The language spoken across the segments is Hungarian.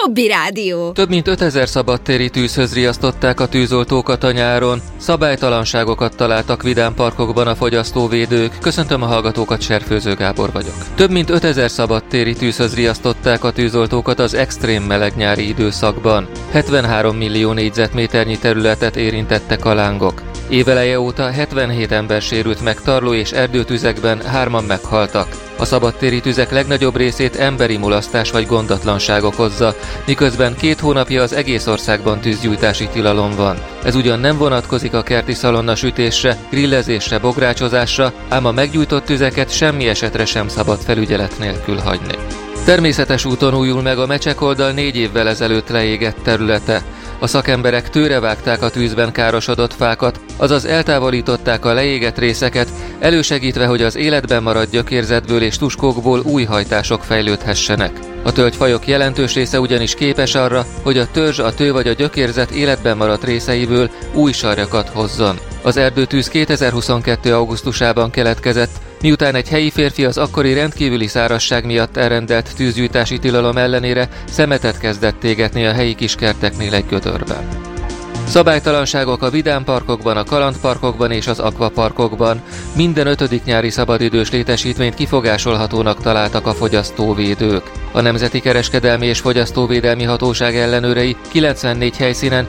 Hobby Rádió. Több mint 5000 szabadtéri tűzhöz riasztották a tűzoltókat a nyáron. Szabálytalanságokat találtak vidám parkokban a fogyasztóvédők. Köszöntöm a hallgatókat, Serfőző Gábor vagyok. Több mint 5000 szabadtéri tűzhöz riasztották a tűzoltókat az extrém meleg nyári időszakban. 73 millió négyzetméternyi területet érintettek a lángok. Éveleje óta 77 ember sérült meg tarló és erdőtüzekben, 3-an meghaltak. A szabadtéri tüzek legnagyobb részét emberi mulasztás vagy gondatlanság okozza, miközben 2 hónapja az egész országban tűzgyújtási tilalom van. Ez ugyan nem vonatkozik a kerti szalonna sütésre, grillezésre, bográcsozásra, ám a meggyújtott tüzeket semmi esetre sem szabad felügyelet nélkül hagyni. Természetes úton újul meg a Mecsekoldal 4 évvel ezelőtt leégett területe. A szakemberek tőrevágták a tűzben károsodott fákat, azaz eltávolították a leégett részeket, elősegítve, hogy az életben maradt gyökérzetből és tuskókból új hajtások fejlődhessenek. A tölgyfajok jelentős része ugyanis képes arra, hogy a törzs, a tő vagy a gyökérzet életben maradt részeiből új sarjakat hozzon. Az erdőtűz 2022. augusztusában keletkezett, miután egy helyi férfi az akkori rendkívüli szárazság miatt elrendelt tűzgyújtási tilalom ellenére szemetet kezdett égetni a helyi kiskerteknél egy gödörben. Szabálytalanságok a vidámparkokban, a kalandparkokban és az akvaparkokban. Minden 5. nyári szabadidős létesítményt kifogásolhatónak találtak a fogyasztóvédők. A Nemzeti Kereskedelmi és Fogyasztóvédelmi Hatóság ellenőrei 94 helyszínen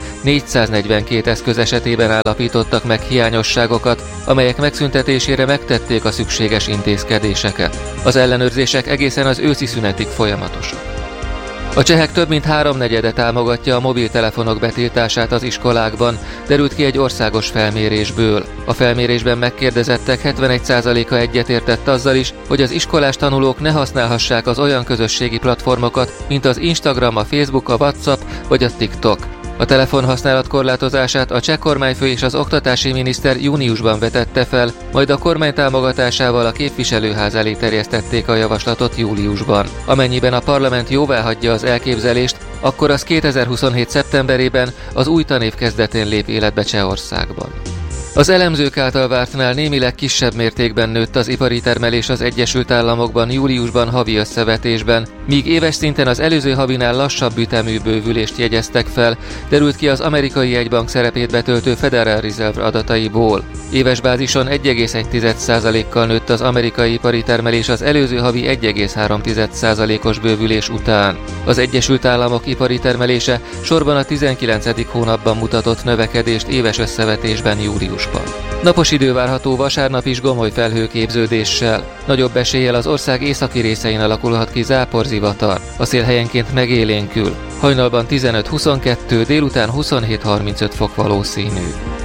442 eszköz esetében állapítottak meg hiányosságokat, amelyek megszüntetésére megtették a szükséges intézkedéseket. Az ellenőrzések egészen az őszi szünetig folyamatosak. A csehek több mint 3/4 támogatja a mobiltelefonok betiltását az iskolákban, derült ki egy országos felmérésből. A felmérésben megkérdezettek 71%-a egyetértett azzal is, hogy az iskolás tanulók ne használhassák az olyan közösségi platformokat, mint az Instagram, a Facebook, a WhatsApp vagy a TikTok. A telefonhasználat korlátozását a cseh kormányfő és az oktatási miniszter júniusban vetette fel, majd a kormány támogatásával a képviselőház elé terjesztették a javaslatot júliusban. Amennyiben a parlament jóváhagyja az elképzelést, akkor az 2027. szeptemberében az új tanév kezdetén lép életbe Csehországban. Az elemzők által vártnál némileg kisebb mértékben nőtt az ipari termelés az Egyesült Államokban júliusban havi összevetésben, míg éves szinten az előző havinál lassabb ütemű bővülést jegyeztek fel, derült ki az amerikai jegybank szerepét betöltő Federal Reserve adataiból. Éves bázison 1,1%-kal nőtt az amerikai ipari termelés az előző havi 1,3%-os bővülés után. Az Egyesült Államok ipari termelése sorban a 19. hónapban mutatott növekedést éves összevetésben júliusban. Napos idő várható vasárnap is gomoly felhőképződéssel. Nagyobb eséllyel az ország északi részein alakulhat ki záporzivatar. A szél helyenként megélénkül. Hajnalban 15-22, délután 27-35 fok valószínű.